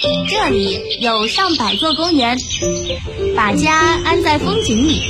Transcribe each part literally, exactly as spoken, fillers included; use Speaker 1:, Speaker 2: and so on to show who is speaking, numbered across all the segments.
Speaker 1: 这里有上百座公园，把家安在风景里。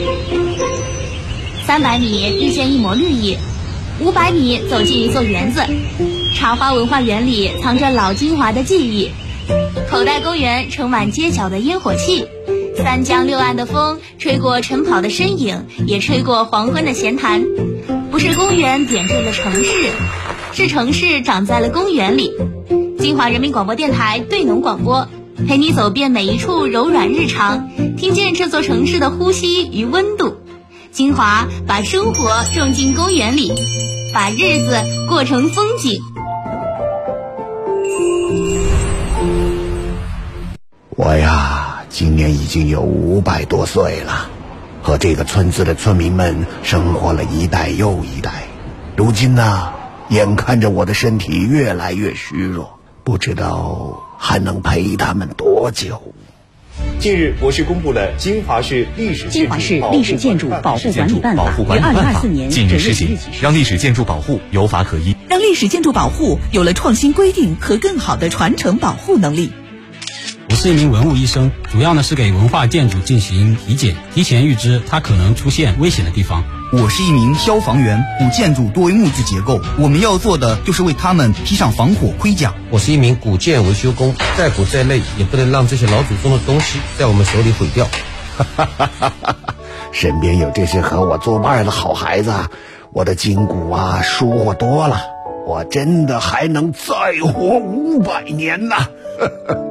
Speaker 1: 三百米遇见一抹绿意，五百米走进一座园子。茶花文化园里藏着老金华的记忆，口袋公园盛满街角的烟火气。三江六岸的风吹过晨跑的身影，也吹过黄昏的闲谈。不是公园点缀了城市，是城市长在了公园里。金华人民广播电台对农广播，陪你走遍每一处柔软日常，听见这座城市的呼吸与温度。金华把生活种进公园里，把日子过成风景。
Speaker 2: 我呀，今年已经有五百多岁了，和这个村子的村民们生活了一代又一代。如今呢，眼看着我的身体越来越虚弱，不知道还能陪他们多久。
Speaker 3: 近日，国市公布了金华市历史
Speaker 4: 金华市历史建筑保护管理办法于二零二四年
Speaker 5: 近日施行，让历史建筑保护有法可依，
Speaker 6: 让历史建筑保护有了创新规定和更好的传承保护能力。
Speaker 7: 我是一名文物医生，主要呢是给文化建筑进行体检，提前预知它可能出现危险的地方。
Speaker 8: 我是一名消防员，古建筑多为木质结构，我们要做的就是为他们披上防火盔甲。
Speaker 9: 我是一名古建维修工，再苦再累也不能让这些老祖宗的东西在我们手里毁掉。
Speaker 2: 身边有这些和我作伴的好孩子，我的筋骨啊舒活多了，我真的还能再活五百年呢。